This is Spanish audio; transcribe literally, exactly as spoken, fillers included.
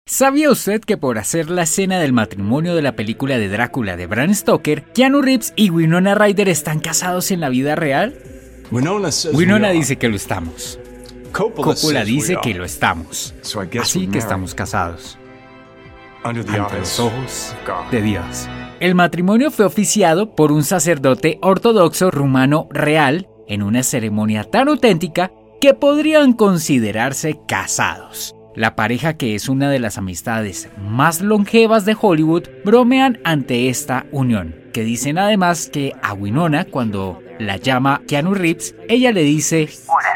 ¿Sabía usted que por hacer la escena del matrimonio de la película de Drácula de Bram Stoker, Keanu Reeves y Winona Ryder están casados en la vida real? Winona dice que lo estamos. Coppola dice que lo estamos. Así que estamos casados. Ante los ojos de Dios. El matrimonio fue oficiado por un sacerdote ortodoxo rumano real en una ceremonia tan auténtica que podrían considerarse casados. La pareja, que es una de las amistades más longevas de Hollywood, bromean ante esta unión, que dicen además que a Winona, cuando la llama Keanu Reeves, ella le dice: